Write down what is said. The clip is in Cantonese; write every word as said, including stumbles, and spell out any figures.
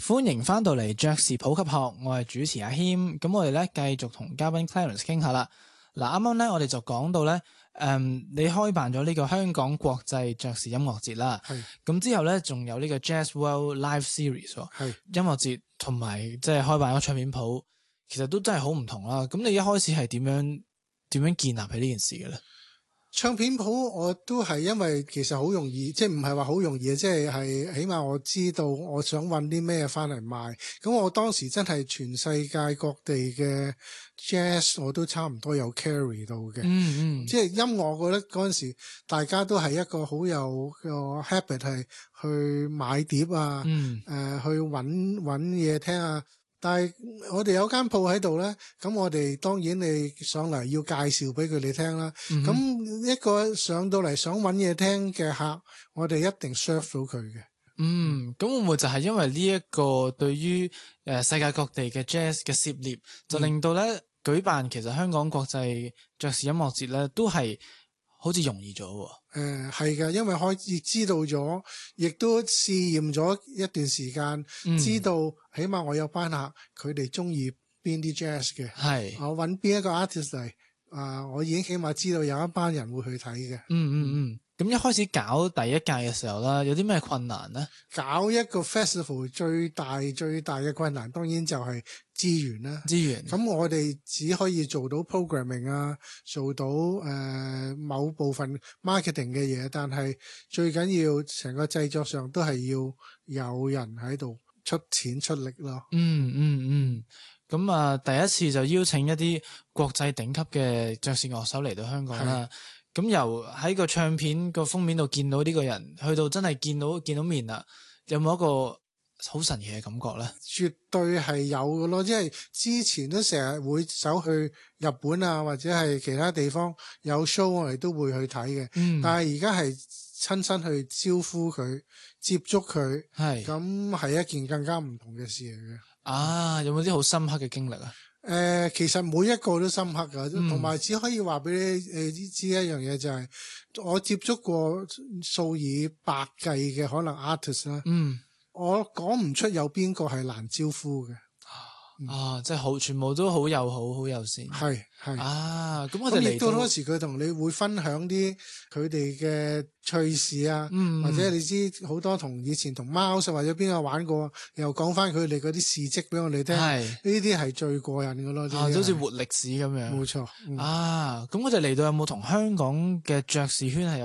歡迎翻到嚟爵士普及學，我係主持阿謙。咁我哋咧繼續同嘉賓 Clarence 傾下啦。嗱，啱啱咧我哋就講到咧，誒、嗯，你開辦咗呢個香港國際爵士音樂節啦。 係。 咁之後咧仲有呢個 Jazz World Live Series 喎。 係。 音樂節同埋即係開辦咗唱片鋪，其實都真係好唔同啦。咁你一開始係點樣點樣建立起呢件事嘅咧？ 唱片鋪我都係因為其實好容易，即係唔係話好容易，即係係起碼我知道我想揾啲咩翻嚟賣。咁我當時真係全世界各地嘅 jazz 我都差唔多有 carry 到嘅。 嗯嗯， 即係音樂，我覺得嗰陣時大家都係一個好有個 habit 係去買碟啊， 嗯呃、去揾揾嘢聽啊。但係我哋有間鋪喺度咧，咁我哋當然你上嚟要介紹俾佢哋聽啦。咁、嗯、一個上到嚟想揾嘢聽嘅客，我哋一定 serve 到佢嘅。 嗯，咁會唔會就係因為呢一個對於誒世界各地嘅 jazz 嘅涉獵，就令到咧舉辦其實香港國際爵士音樂節咧都係好似容易咗喎？ 誒係嘅，因為開始知道咗，亦都試驗咗一段時間， 嗯、 知道起碼我有班客佢哋中意邊啲 jazz 嘅， 係我揾邊一個 artist 嚟，啊、呃，我已經起碼知道有一班人會去睇嘅。 嗯嗯嗯。咁一開始搞第一屆嘅時候啦，有啲咩困難呢？ 搞一個 festival 最大最大嘅困難當然就係資源啦。 資源。咁我哋只可以做到 programming 啊，做到誒、呃、某部分 marketing 嘅嘢，但係最緊要成個製作上都係要有人喺度出錢出力咯。 嗯嗯嗯。咁啊，第一次就邀請一啲國際頂級嘅爵士樂手嚟到香港啦。咁由喺個唱片個封面度見到呢個人，去到真係見到見到面啦，有冇一個好神奇嘅感覺咧？ 絕對係有嘅咯，即係之前都成日會走去日本啊，或者係其他地方有 show 我哋都會去睇嘅。嗯，但係而家係親身去招呼佢，接觸佢，係咁係一件更加唔同嘅事嚟嘅。 啊，有冇啲好深刻嘅經歷啊？ 誒、呃，其實每一個都深刻噶，同、嗯、埋只可以話俾你誒知一樣嘢，就係我接觸過數以百計嘅可能 artist 啦。嗯，我講唔出有邊個係難招呼嘅。 啊，即係好，全部都好友好，好友善。係係啊，咁我哋嚟到好多時佢同你會分享啲佢哋嘅趣事啊，嗯、或者你知好多同以前同貓或者邊個玩過，又講翻佢哋嗰啲事蹟俾我哋聽。係呢啲係最過癮噶咯。啊， 好似活歷史咁樣。 冇錯。 嗯、啊，咁我哋嚟到有冇同香港嘅爵士圈係有